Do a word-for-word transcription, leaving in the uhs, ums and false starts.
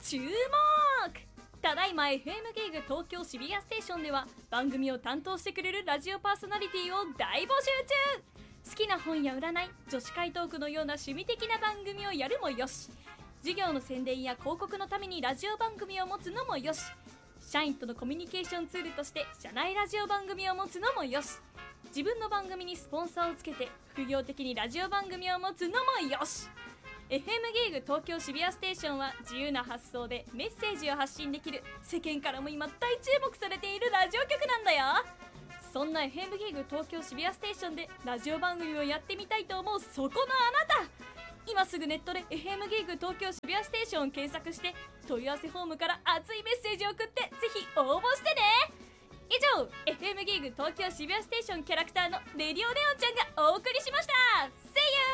注目。ただいま エフエム ゲイグ東京渋谷ステーションでは番組を担当してくれるラジオパーソナリティを大募集中。好きな本や占い、女子会トークのような趣味的な番組をやるもよし、授業の宣伝や広告のためにラジオ番組を持つのもよし、社員とのコミュニケーションツールとして社内ラジオ番組を持つのもよし、自分の番組にスポンサーをつけて副業的にラジオ番組を持つのもよし。 エフエム ゲイグ東京渋谷ステーションは自由な発想でメッセージを発信できる、世間からも今大注目されているラジオ局なんだよ。そんな エフエム ゲイグ東京渋谷ステーションでラジオ番組をやってみたいと思うそこのあなた、今すぐネットで エフエム ゲイグ東京渋谷ステーションを検索して問い合わせフォームから熱いメッセージを送ってぜひ応募してね。以上 エフエム ゲイグ東京渋谷ステーションキャラクターのレディオネオンちゃんがお送りしました。